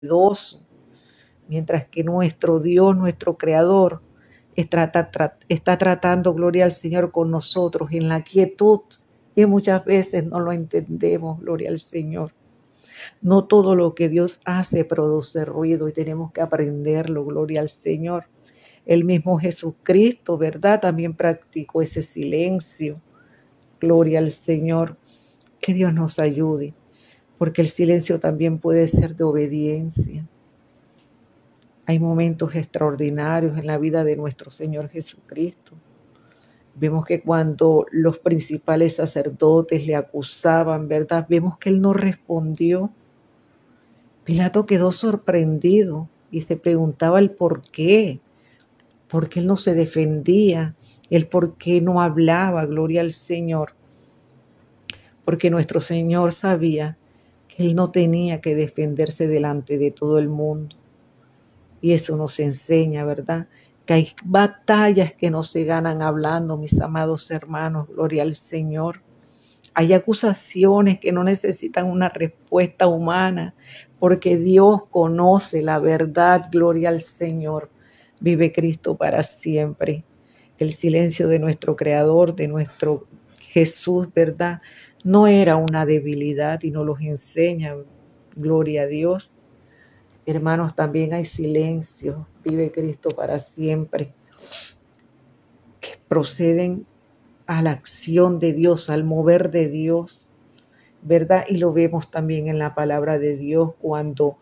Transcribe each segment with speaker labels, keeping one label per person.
Speaker 1: novedoso, mientras que nuestro Dios, nuestro Creador, está tratando, gloria al Señor, con nosotros en la quietud. Y muchas veces no lo entendemos, gloria al Señor. No todo lo que Dios hace produce ruido y tenemos que aprenderlo, gloria al Señor. El mismo Jesucristo, ¿verdad? También practicó ese silencio, gloria al Señor. Que Dios nos ayude, porque el silencio también puede ser de obediencia. Hay momentos extraordinarios en la vida de nuestro Señor Jesucristo. Vemos que cuando los principales sacerdotes le acusaban, ¿verdad? Vemos que Él no respondió. Pilato quedó sorprendido y se preguntaba el por qué Él no se defendía, el por qué no hablaba, gloria al Señor. Porque nuestro Señor sabía que Él no tenía que defenderse delante de todo el mundo. Y eso nos enseña, ¿verdad? Que hay batallas que no se ganan hablando, mis amados hermanos, gloria al Señor. Hay acusaciones que no necesitan una respuesta humana, porque Dios conoce la verdad, gloria al Señor. Vive Cristo para siempre. El silencio de nuestro Creador, de nuestro Jesús, ¿verdad? No era una debilidad y nos los enseña, gloria a Dios. Hermanos, también hay silencio, vive Cristo para siempre, que proceden a la acción de Dios, al mover de Dios, ¿verdad? Y lo vemos también en la palabra de Dios cuando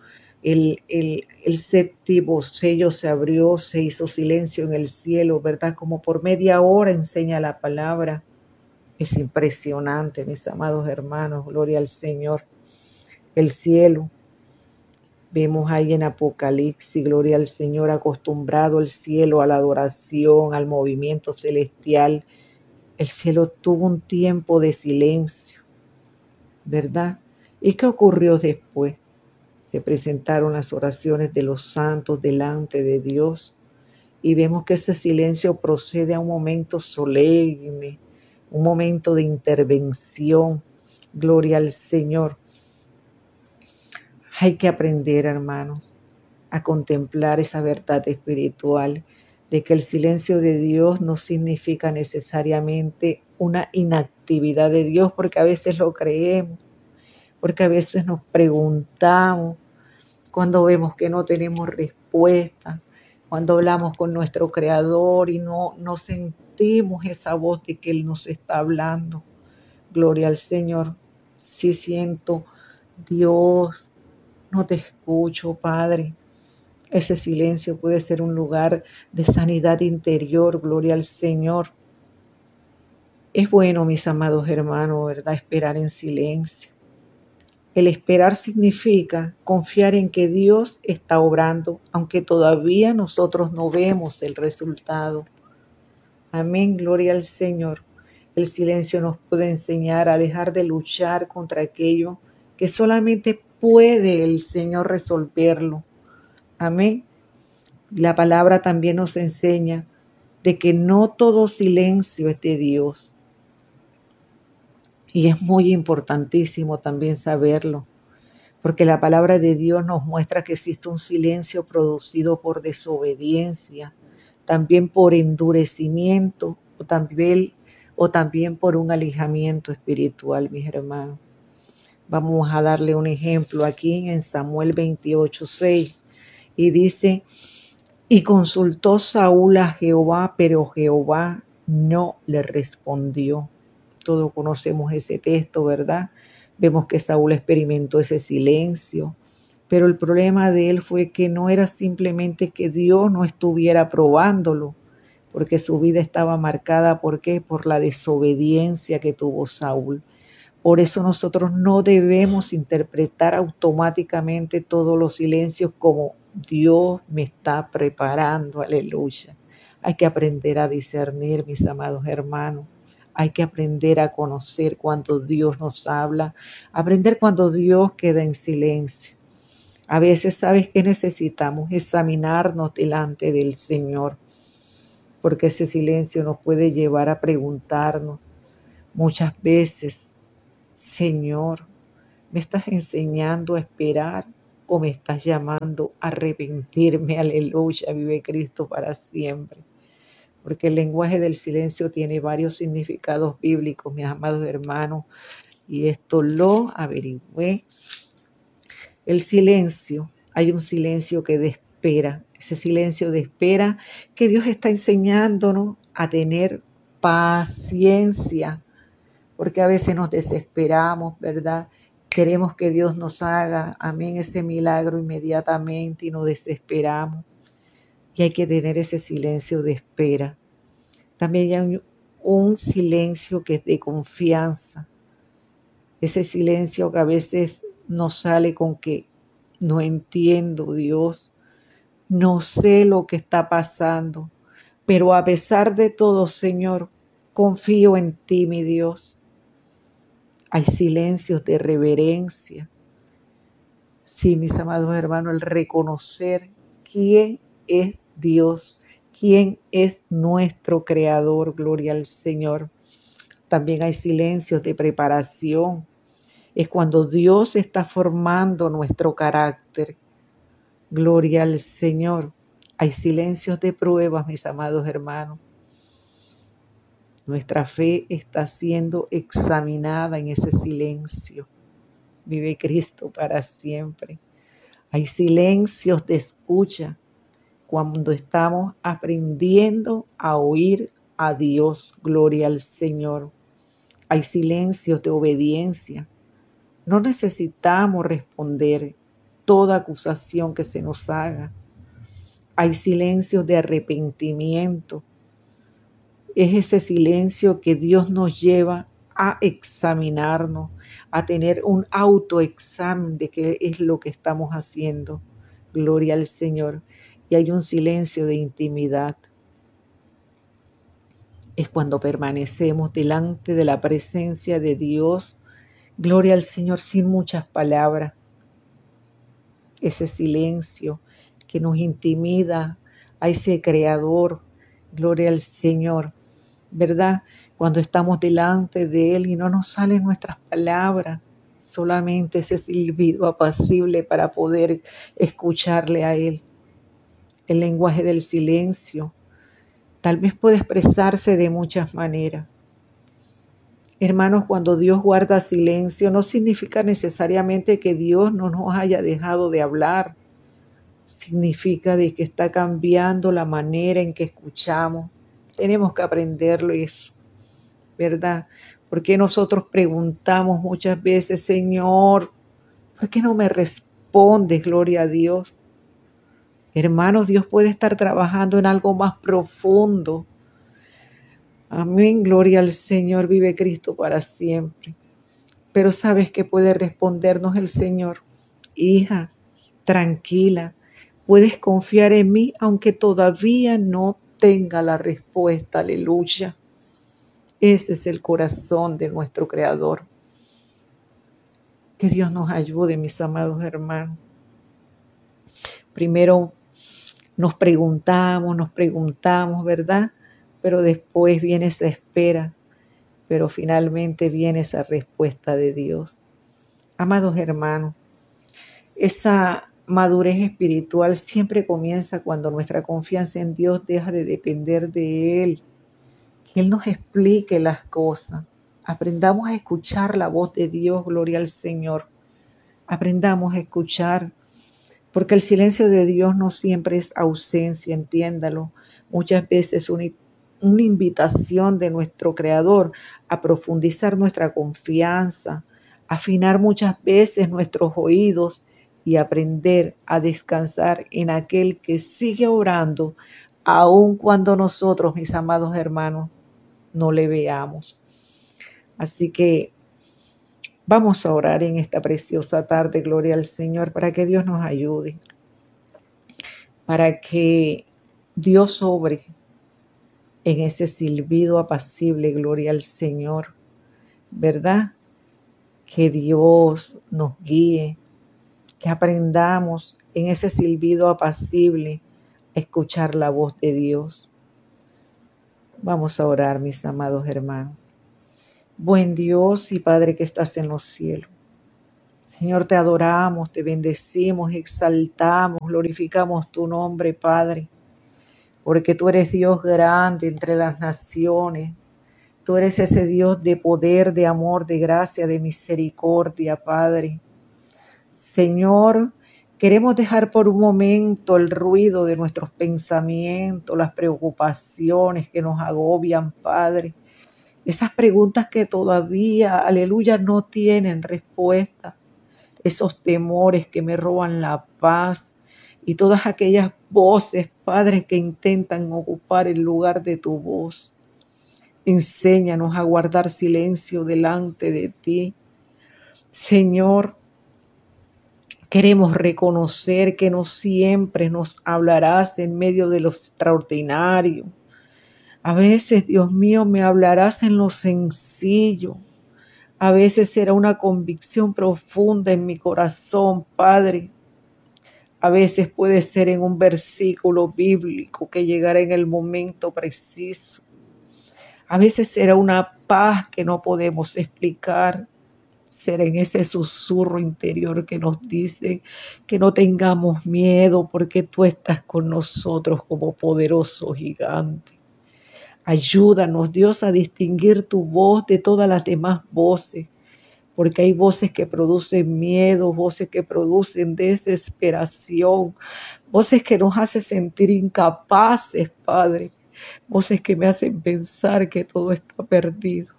Speaker 1: el séptimo sello se abrió, se hizo silencio en el cielo, ¿verdad? Como por media hora enseña la palabra. Es impresionante, mis amados hermanos, gloria al Señor. El cielo. Vemos ahí en Apocalipsis, gloria al Señor, acostumbrado el cielo a la adoración, al movimiento celestial. El cielo tuvo un tiempo de silencio, ¿verdad? ¿Y qué ocurrió después? Se presentaron las oraciones de los santos delante de Dios y vemos que ese silencio procede a un momento solemne, un momento de intervención. Gloria al Señor. Hay que aprender, hermanos, a contemplar esa verdad espiritual de que el silencio de Dios no significa necesariamente una inactividad de Dios, porque a veces lo creemos, porque a veces nos preguntamos cuando vemos que no tenemos respuesta, cuando hablamos con nuestro Creador y no sentimos esa voz de que Él nos está hablando. Gloria al Señor. Sí siento, Dios, no te escucho, Padre. Ese silencio puede ser un lugar de sanidad interior, gloria al Señor. Es bueno, mis amados hermanos, ¿verdad? Esperar en silencio. El esperar significa confiar en que Dios está obrando, aunque todavía nosotros no vemos el resultado. Amén, gloria al Señor. El silencio nos puede enseñar a dejar de luchar contra aquello que solamente puede el Señor resolverlo. Amén. La palabra también nos enseña de que no todo silencio es de Dios. Y es muy importantísimo también saberlo, porque la palabra de Dios nos muestra que existe un silencio producido por desobediencia, también por endurecimiento o también por un alejamiento espiritual, mis hermanos. Vamos a darle un ejemplo aquí en Samuel 28:6 y dice: y consultó Saúl a Jehová, pero Jehová no le respondió. Todos conocemos ese texto, ¿verdad? Vemos que Saúl experimentó ese silencio, pero el problema de él fue que no era simplemente que Dios no estuviera probándolo, porque su vida estaba marcada, ¿por qué? Por la desobediencia que tuvo Saúl. Por eso nosotros no debemos interpretar automáticamente todos los silencios como Dios me está preparando, aleluya. Hay que aprender a discernir, mis amados hermanos. Hay que aprender a conocer cuando Dios nos habla, aprender cuando Dios queda en silencio. A veces, ¿sabes qué necesitamos? Examinarnos delante del Señor, porque ese silencio nos puede llevar a preguntarnos muchas veces: Señor, ¿me estás enseñando a esperar o me estás llamando a arrepentirme. Aleluya, vive Cristo para siempre. Porque el lenguaje del silencio tiene varios significados bíblicos, mis amados hermanos, y esto lo averigüé. El silencio, hay un silencio que de espera, ese silencio de espera que Dios está enseñándonos a tener paciencia, porque a veces nos desesperamos, ¿verdad? Queremos que Dios nos haga, amén, ese milagro inmediatamente y nos desesperamos. Y hay que tener ese silencio de espera. También hay un silencio que es de confianza. Ese silencio que a veces nos sale con que no entiendo, Dios, no sé lo que está pasando, pero a pesar de todo, Señor, confío en ti, mi Dios. Hay silencios de reverencia. Sí, mis amados hermanos, el reconocer quién es Dios, quién es nuestro Creador, gloria al Señor. También hay silencios de preparación. Es cuando Dios está formando nuestro carácter. Gloria al Señor. Hay silencios de pruebas, mis amados hermanos. Nuestra fe está siendo examinada en ese silencio. Vive Cristo para siempre. Hay silencios de escucha cuando estamos aprendiendo a oír a Dios. Gloria al Señor. Hay silencios de obediencia. No necesitamos responder toda acusación que se nos haga. Hay silencios de arrepentimiento. Es ese silencio que Dios nos lleva a examinarnos, a tener un autoexamen de qué es lo que estamos haciendo. Gloria al Señor. Y hay un silencio de intimidad. Es cuando permanecemos delante de la presencia de Dios. Gloria al Señor sin muchas palabras. Ese silencio que nos intimida a ese Creador. Gloria al Señor, ¿verdad? Cuando estamos delante de Él y no nos salen nuestras palabras, solamente ese silbido apacible para poder escucharle a Él. El lenguaje del silencio tal vez puede expresarse de muchas maneras. Hermanos, cuando Dios guarda silencio, no significa necesariamente que Dios no nos haya dejado de hablar. Significa de que está cambiando la manera en que escuchamos. Tenemos que aprenderlo eso, ¿verdad? Porque nosotros preguntamos muchas veces, Señor, ¿por qué no me respondes? Gloria a Dios. Hermanos, Dios puede estar trabajando en algo más profundo. Amén, gloria al Señor, vive Cristo para siempre. Pero ¿sabes qué puede respondernos el Señor? Hija, tranquila, puedes confiar en mí aunque todavía no tenga la respuesta. Aleluya. Ese es el corazón de nuestro Creador. Que Dios nos ayude, mis amados hermanos. Primero nos preguntamos, ¿verdad? Pero después viene esa espera, pero finalmente viene esa respuesta de Dios. Amados hermanos, esa madurez espiritual siempre comienza cuando nuestra confianza en Dios deja de depender de Él. Que Él nos explique las cosas. Aprendamos a escuchar la voz de Dios, gloria al Señor. Aprendamos a escuchar, porque el silencio de Dios no siempre es ausencia, entiéndalo. Muchas veces una invitación de nuestro Creador a profundizar nuestra confianza, afinar muchas veces nuestros oídos y aprender a descansar en aquel que sigue orando, aun cuando nosotros, mis amados hermanos, no le veamos. Así que vamos a orar en esta preciosa tarde, gloria al Señor, para que Dios nos ayude, para que Dios obre en ese silbido apacible, gloria al Señor, ¿verdad? Que Dios nos guíe, que aprendamos en ese silbido apacible a escuchar la voz de Dios. Vamos a orar, mis amados hermanos. Buen Dios y Padre que estás en los cielos, Señor, te adoramos, te bendecimos, exaltamos, glorificamos tu nombre, Padre, porque tú eres Dios grande entre las naciones. Tú eres ese Dios de poder, de amor, de gracia, de misericordia, Padre. Señor, queremos dejar por un momento el ruido de nuestros pensamientos, las preocupaciones que nos agobian, Padre. Esas preguntas que todavía, aleluya, no tienen respuesta. Esos temores que me roban la paz y todas aquellas voces, Padre, que intentan ocupar el lugar de tu voz. Enséñanos a guardar silencio delante de ti. Señor, queremos reconocer que no siempre nos hablarás en medio de lo extraordinario. A veces, Dios mío, me hablarás en lo sencillo. A veces será una convicción profunda en mi corazón, Padre. A veces puede ser en un versículo bíblico que llegará en el momento preciso. A veces será una paz que no podemos explicar. Será en ese susurro interior que nos dice que no tengamos miedo porque tú estás con nosotros como poderoso gigante. Ayúdanos, Dios, a distinguir tu voz de todas las demás voces, porque hay voces que producen miedo, voces que producen desesperación, voces que nos hacen sentir incapaces, Padre, voces que me hacen pensar que todo está perdido.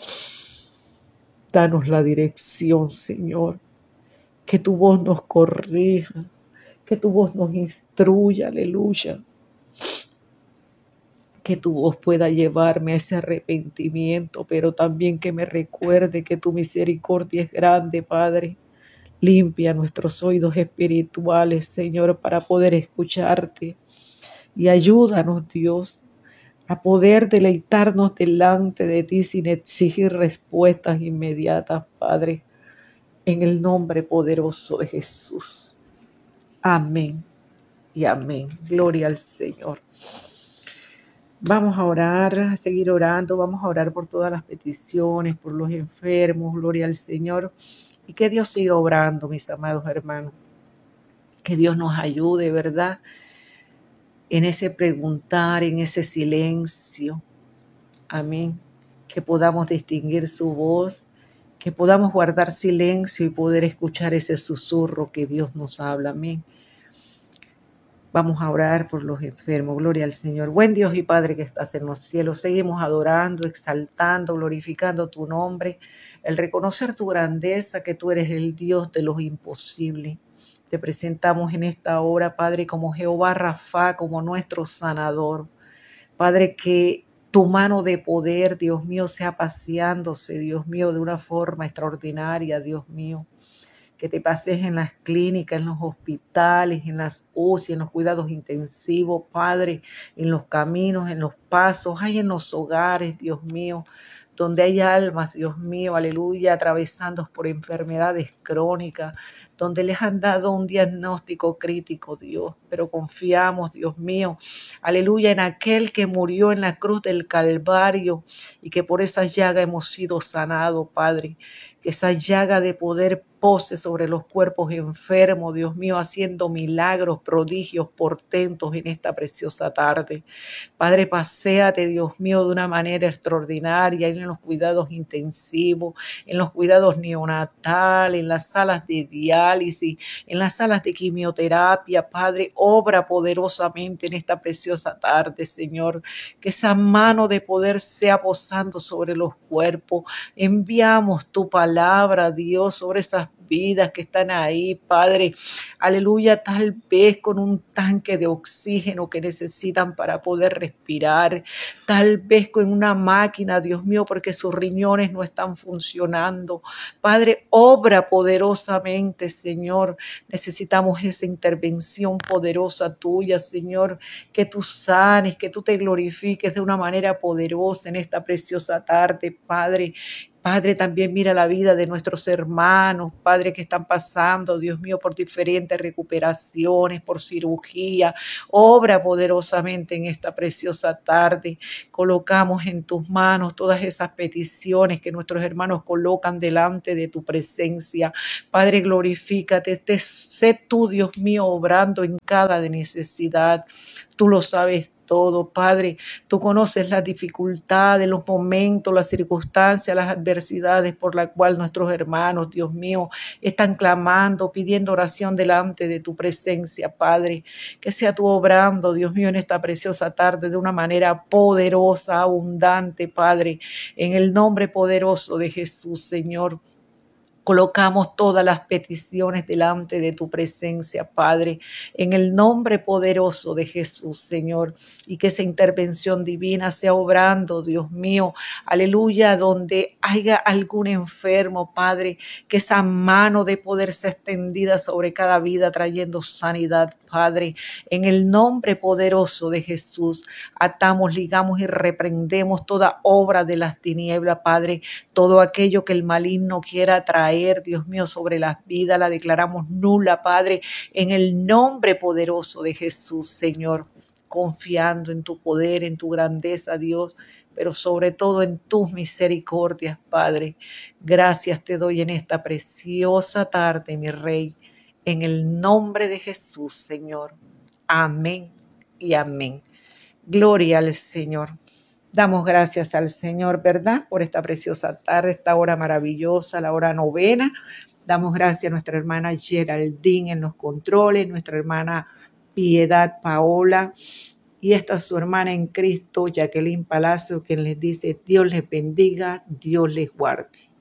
Speaker 1: Danos la dirección, Señor, que tu voz nos corrija, que tu voz nos instruya, aleluya. Que tu voz pueda llevarme a ese arrepentimiento, pero también que me recuerde que tu misericordia es grande, Padre. Limpia nuestros oídos espirituales, Señor, para poder escucharte. Y ayúdanos, Dios, a poder deleitarnos delante de ti sin exigir respuestas inmediatas, Padre, en el nombre poderoso de Jesús. Amén y amén. Gloria al Señor. Vamos a orar, a seguir orando, vamos a orar por todas las peticiones, por los enfermos, gloria al Señor. Y que Dios siga obrando, mis amados hermanos. Que Dios nos ayude, ¿verdad? En ese preguntar, en ese silencio. Amén. Que podamos distinguir su voz, que podamos guardar silencio y poder escuchar ese susurro que Dios nos habla. Amén. Vamos a orar por los enfermos. Gloria al Señor. Buen Dios y Padre que estás en los cielos. Seguimos adorando, exaltando, glorificando tu nombre. El reconocer tu grandeza, que tú eres el Dios de los imposibles. Te presentamos en esta hora, Padre, como Jehová Rafa, como nuestro sanador. Padre, que tu mano de poder, Dios mío, sea paseándose, Dios mío, de una forma extraordinaria, Dios mío. Que te pases en las clínicas, en los hospitales, en las UCI, en los cuidados intensivos, Padre, en los caminos, en los pasos, hay en los hogares, Dios mío, donde hay almas, Dios mío, aleluya, atravesando por enfermedades crónicas, donde les han dado un diagnóstico crítico, Dios, pero confiamos, Dios mío, aleluya, en aquel que murió en la cruz del Calvario y que por esa llaga hemos sido sanados, Padre, que esa llaga de poder pose sobre los cuerpos enfermos, Dios mío, haciendo milagros, prodigios, portentos en esta preciosa tarde. Padre, paséate, Dios mío, de una manera extraordinaria en los cuidados intensivos, en los cuidados neonatales, en las salas de diálisis, en las salas de quimioterapia. Padre, obra poderosamente en esta preciosa tarde, Señor. Que esa mano de poder sea posando sobre los cuerpos. Enviamos tu palabra, Dios, sobre esas vidas que están ahí, Padre. Aleluya, tal vez con un tanque de oxígeno que necesitan para poder respirar, tal vez con una máquina, Dios mío, porque sus riñones no están funcionando. Padre, obra poderosamente, Señor. Necesitamos esa intervención poderosa tuya, Señor, que tú sanes, que tú te glorifiques de una manera poderosa en esta preciosa tarde, Padre. Padre, también mira la vida de nuestros hermanos, Padre, que están pasando, Dios mío, por diferentes recuperaciones, por cirugía. Obra poderosamente en esta preciosa tarde. Colocamos en tus manos todas esas peticiones que nuestros hermanos colocan delante de tu presencia. Padre, glorifícate. Sé tú, Dios mío, obrando en cada necesidad. Tú lo sabes todo, Padre. Tú conoces las dificultades, los momentos, las circunstancias, las adversidades por las cuales nuestros hermanos, Dios mío, están clamando, pidiendo oración delante de tu presencia, Padre. Que sea tú obrando, Dios mío, en esta preciosa tarde de una manera poderosa, abundante, Padre, en el nombre poderoso de Jesús, Señor. Colocamos todas las peticiones delante de tu presencia, Padre, en el nombre poderoso de Jesús, Señor, y que esa intervención divina sea obrando, Dios mío, aleluya, donde haya algún enfermo, Padre, que esa mano de poder sea extendida sobre cada vida, trayendo sanidad, Padre, en el nombre poderoso de Jesús. Atamos, ligamos y reprendemos toda obra de las tinieblas, Padre, todo aquello que el maligno quiera traer, Dios mío, sobre las vidas, la declaramos nula, Padre, en el nombre poderoso de Jesús, Señor, confiando en tu poder, en tu grandeza, Dios, pero sobre todo en tus misericordias, Padre. Gracias te doy en esta preciosa tarde, mi Rey, en el nombre de Jesús, Señor. Amén y amén. Gloria al Señor. Damos gracias al Señor, ¿verdad? Por esta preciosa tarde, esta hora maravillosa, la hora novena. Damos gracias a nuestra hermana Geraldine en los controles, nuestra hermana Piedad Paola y esta es su hermana en Cristo, Jacqueline Palacio, quien les dice Dios les bendiga, Dios les guarde.